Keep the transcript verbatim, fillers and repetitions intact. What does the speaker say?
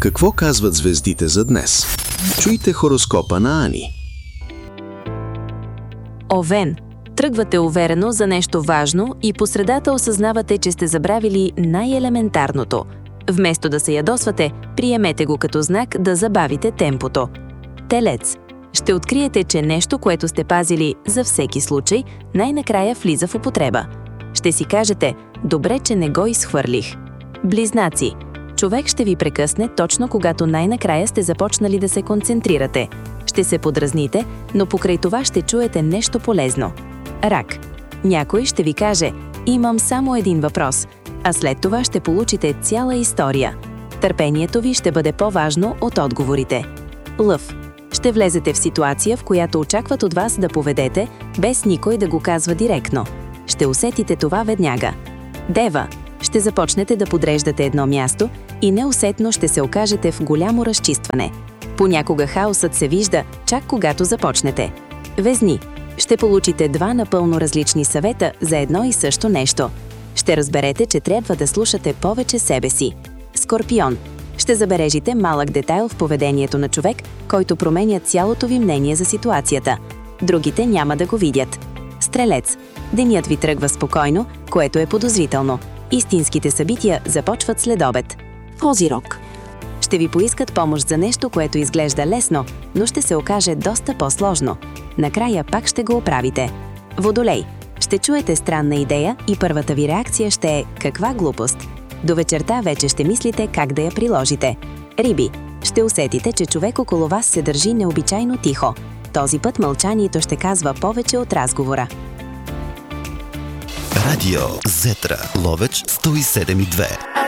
Какво казват звездите за днес? Чуйте хороскопа на Ани. Овен. Тръгвате уверено за нещо важно и по средата осъзнавате, че сте забравили най-елементарното. Вместо да се ядосвате, приемете го като знак да забавите темпото. Телец. Ще откриете, че нещо, което сте пазили за всеки случай, най-накрая влиза в употреба. Ще си кажете: добре, че не го изхвърлих. Близнаци. Човек ще ви прекъсне точно когато най-накрая сте започнали да се концентрирате. Ще се подразните, но покрай това ще чуете нещо полезно. Рак. Някой ще ви каже: имам само един въпрос, а след това ще получите цяла история. Търпението ви ще бъде по-важно от отговорите. Лъв. Ще влезете в ситуация, в която очакват от вас да поведете, без никой да го казва директно. Ще усетите това веднага. Дева. Ще започнете да подреждате едно място и неусетно ще се окажете в голямо разчистване. Понякога хаосът се вижда, чак когато започнете. Везни. Ще получите два напълно различни съвета за едно и също нещо. Ще разберете, че трябва да слушате повече себе си. Скорпион. Ще забележите малък детайл в поведението на човек, който променя цялото ви мнение за ситуацията. Другите няма да го видят. Стрелец. Денят ви тръгва спокойно, което е подозрително. Истинските събития започват след обед. Козирог. Ще ви поискат помощ за нещо, което изглежда лесно, но ще се окаже доста по-сложно. Накрая пак ще го оправите. Водолей. Ще чуете странна идея и първата ви реакция ще е: каква глупост. До вечерта вече ще мислите как да я приложите. Риби. Ще усетите, че човек около вас се държи необичайно тихо. Този път мълчанието ще казва повече от разговора. Радио Зетра, Ловеч сто и седем и две.